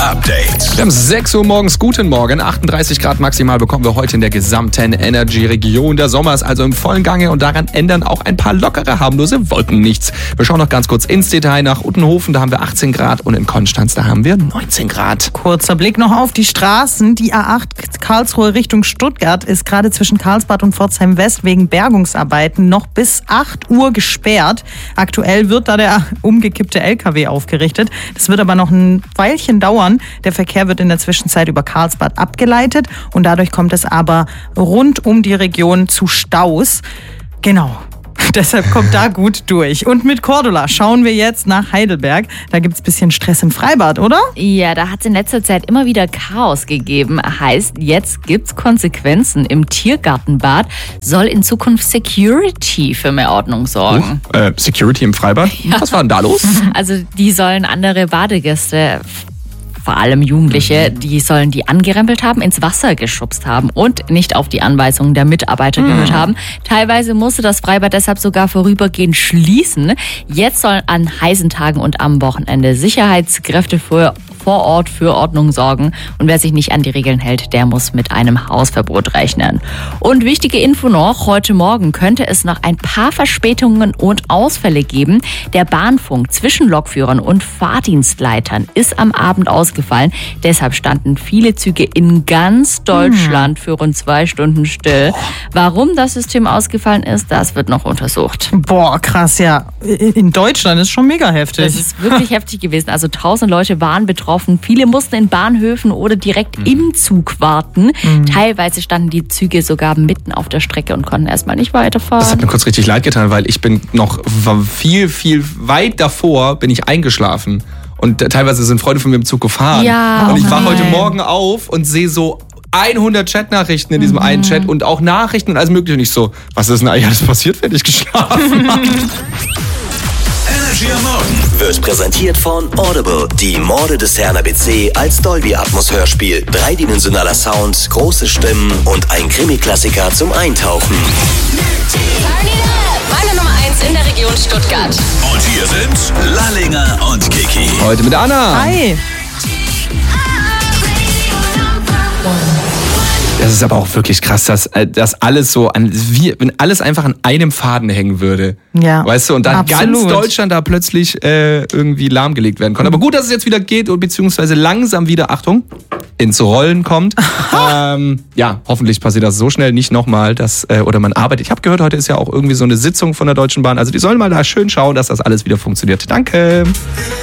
Update. Wir haben 6 Uhr morgens. Guten Morgen. 38 Grad maximal bekommen wir heute in der gesamten Energy-Region. Der Sommer ist also im vollen Gange und daran ändern auch ein paar lockere, harmlose Wolken nichts. Wir schauen noch ganz kurz ins Detail. Nach Uttenhofen, da haben wir 18 Grad und in Konstanz, da haben wir 19 Grad. Kurzer Blick noch auf die Straßen. Die A8 Karlsruhe Richtung Stuttgart ist gerade zwischen Karlsbad und Pforzheim West wegen Bergungsarbeiten noch bis 8 Uhr gesperrt. Aktuell wird da der umgekippte LKW aufgerichtet. Das wird aber noch ein Weilchen dauern. Der Verkehr wird in der Zwischenzeit über Karlsbad abgeleitet und dadurch kommt es aber rund um die Region zu Staus. Genau. Deshalb kommt da gut durch. Und mit Cordula schauen wir jetzt nach Heidelberg. Da gibt es ein bisschen Stress im Freibad, oder? Ja, da hat es in letzter Zeit immer wieder Chaos gegeben. Heißt, jetzt gibt's Konsequenzen. Im Tiergartenbad soll in Zukunft Security für mehr Ordnung sorgen. Security im Freibad? Ja. Was war denn da los? Also die sollen andere Badegäste, vor allem Jugendliche, die sollen die angerempelt haben, ins Wasser geschubst haben und nicht auf die Anweisungen der Mitarbeiter gehört haben. Teilweise musste das Freibad deshalb sogar vorübergehend schließen. Jetzt sollen an heißen Tagen und am Wochenende Sicherheitskräfte vor Ort für Ordnung sorgen. Und wer sich nicht an die Regeln hält, der muss mit einem Hausverbot rechnen. Und wichtige Info noch, heute Morgen könnte es noch ein paar Verspätungen und Ausfälle geben. Der Bahnfunk zwischen Lokführern und Fahrdienstleitern ist am Abend ausgefallen. Deshalb standen viele Züge in ganz Deutschland für rund 2 Stunden still. Warum das System ausgefallen ist, das wird noch untersucht. Boah, krass, ja. In Deutschland ist schon mega heftig. Das ist wirklich heftig gewesen. Also 1000 Leute waren betroffen. Viele mussten in Bahnhöfen oder direkt im Zug warten. Teilweise standen die Züge sogar mitten auf der Strecke und konnten erstmal nicht weiterfahren. Das hat mir kurz richtig leid getan, weil ich bin noch viel weit davor bin ich eingeschlafen. Und teilweise sind Freunde von mir im Zug gefahren. Ja, und ich wache heute Morgen auf und sehe so 100 Chatnachrichten in diesem einen Chat und auch Nachrichten und alles mögliche. Und ich so, was ist denn eigentlich alles passiert, wenn ich geschlafen habe? Energy am Morgen wird präsentiert von Audible. Die Morde des Herrn ABC als Dolby-Atmos-Hörspiel. 3-dimensionaler Sound, große Stimmen und ein Krimi-Klassiker zum Eintauchen. Meine Nummer 1 in der Region Stuttgart. Und hier sind Lallinger und Kiki. Heute mit Anna. Hi. Das ist aber auch wirklich krass, dass alles so wenn alles einfach an einem Faden hängen würde. Ja. Weißt du, und dann absolut. ganz Deutschland da plötzlich irgendwie lahmgelegt werden konnte. Aber gut, dass es jetzt wieder geht und beziehungsweise langsam wieder, Achtung, ins Rollen kommt. Ja, hoffentlich passiert das so schnell nicht nochmal, oder man arbeitet. Ich habe gehört, heute ist ja auch irgendwie so eine Sitzung von der Deutschen Bahn. Also die sollen mal da schön schauen, dass das alles wieder funktioniert. Danke.